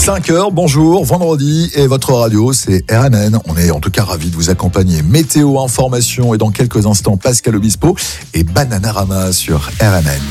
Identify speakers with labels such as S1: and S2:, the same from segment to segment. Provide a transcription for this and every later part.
S1: 5h, bonjour, vendredi, et votre radio, c'est RMN. On est en tout cas ravis de vous accompagner. Météo, information, et dans quelques instants, Pascal Obispo et Bananarama sur RMN.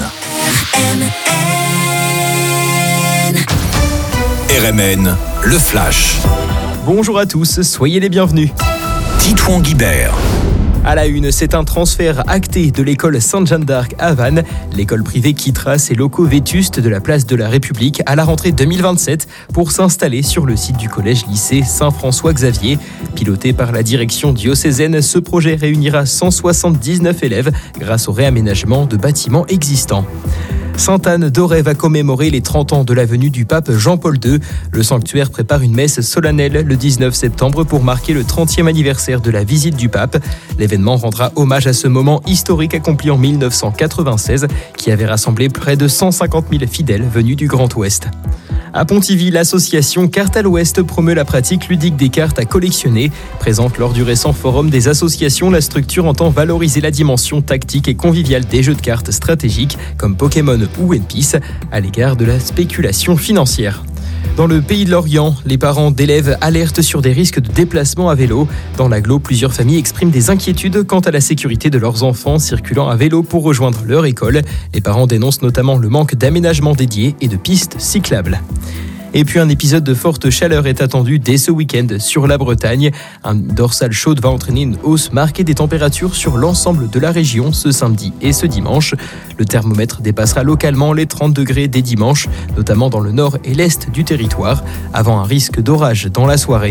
S2: RMN, le Flash.
S3: Bonjour à tous, soyez les bienvenus.
S2: Titouan Guibert.
S3: À la une, c'est un transfert acté de l'école Sainte-Jeanne d'Arc à Vannes. L'école privée quittera ses locaux vétustes de la place de la République à la rentrée 2027 pour s'installer sur le site du collège-lycée Saint-François-Xavier. Piloté par la direction diocésaine, ce projet réunira 179 élèves grâce au réaménagement de bâtiments existants. Sainte-Anne-d'Auray va commémorer les 30 ans de la venue du pape Jean-Paul II. Le sanctuaire prépare une messe solennelle le 19 septembre pour marquer le 30e anniversaire de la visite du pape. L'événement rendra hommage à ce moment historique accompli en 1996 qui avait rassemblé près de 150 000 fidèles venus du Grand Ouest. À Pontivy, l'association Cartes à l'Ouest promeut la pratique ludique des cartes à collectionner. Présente lors du récent forum des associations, la structure entend valoriser la dimension tactique et conviviale des jeux de cartes stratégiques comme Pokémon ou One Piece à l'égard de la spéculation financière. Dans le pays de l'Orient, les parents d'élèves alertent sur des risques de déplacement à vélo. Dans l'agglo, plusieurs familles expriment des inquiétudes quant à la sécurité de leurs enfants circulant à vélo pour rejoindre leur école. Les parents dénoncent notamment le manque d'aménagements dédiés et de pistes cyclables. Et puis un épisode de forte chaleur est attendu dès ce week-end sur la Bretagne. Un dorsale chaude va entraîner une hausse marquée des températures sur l'ensemble de la région ce samedi et ce dimanche. Le thermomètre dépassera localement les 30 degrés dès dimanche, notamment dans le nord et l'est du territoire, avant un risque d'orage dans la soirée.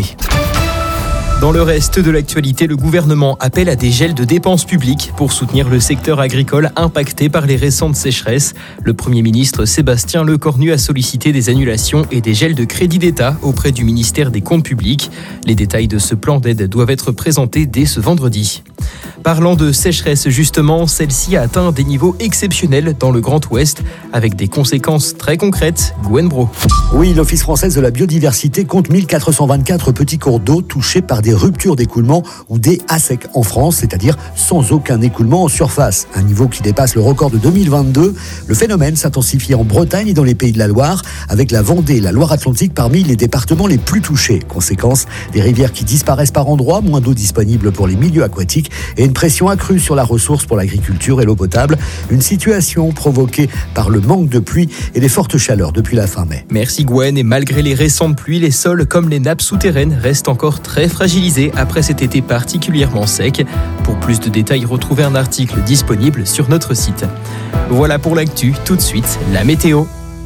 S3: Dans le reste de l'actualité, le gouvernement appelle à des gels de dépenses publiques pour soutenir le secteur agricole impacté par les récentes sécheresses. Le Premier ministre Sébastien Lecornu a sollicité des annulations et des gels de crédit d'État auprès du ministère des Comptes publics. Les détails de ce plan d'aide doivent être présentés dès ce vendredi. Parlant de sécheresse justement, celle-ci a atteint des niveaux exceptionnels dans le Grand Ouest, avec des conséquences très concrètes. Gwen Bro.
S4: Oui, l'Office français de la biodiversité compte 1424 petits cours d'eau touchés par des ruptures d'écoulement ou des à sec en France, c'est-à-dire sans aucun écoulement en surface. Un niveau qui dépasse le record de 2022. Le phénomène s'intensifie en Bretagne et dans les Pays de la Loire, avec la Vendée et la Loire-Atlantique parmi les départements les plus touchés. Conséquence, des rivières qui disparaissent par endroits, moins d'eau disponible pour les milieux aquatiques et une pression accrue sur la ressource pour l'agriculture et l'eau potable. Une situation provoquée par le manque de pluie et les fortes chaleurs depuis la fin mai.
S3: Merci Gwen, et malgré les récentes pluies, les sols comme les nappes souterraines restent encore très fragilisés après cet été particulièrement sec. Pour plus de détails, retrouvez un article disponible sur notre site. Voilà pour l'actu, tout de suite, la météo.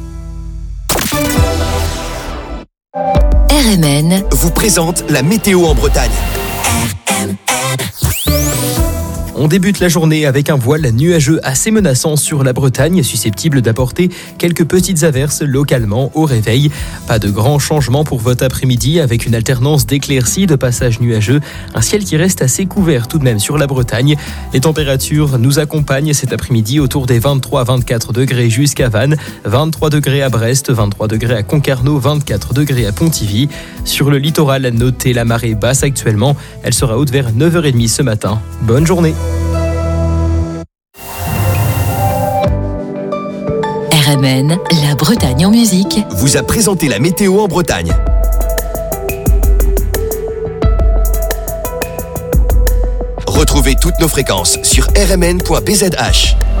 S2: RMN vous présente la météo en Bretagne.
S3: On débute la journée avec un voile nuageux assez menaçant sur la Bretagne, susceptible d'apporter quelques petites averses localement au réveil. Pas de grands changements pour votre après-midi, avec une alternance d'éclaircies, de passages nuageux, un ciel qui reste assez couvert tout de même sur la Bretagne. Les températures nous accompagnent cet après-midi autour des 23 à 24 degrés jusqu'à Vannes, 23 degrés à Brest, 23 degrés à Concarneau, 24 degrés à Pontivy. Sur le littoral, notez la marée basse actuellement, elle sera haute vers 9h30 ce matin. Bonne journée.
S5: RMN, la Bretagne en musique,
S2: vous a présenté la météo en Bretagne. Retrouvez toutes nos fréquences sur rmn.bzh.